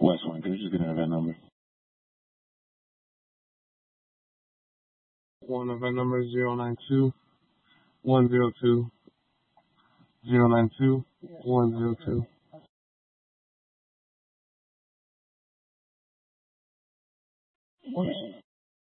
West one, could you just get that number? One of our numbers 092 102 092 102. What?